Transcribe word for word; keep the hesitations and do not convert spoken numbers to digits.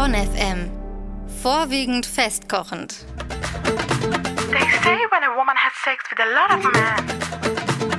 Bonn F M. Vorwiegend festkochend. They say when a woman has sex with a lot of men,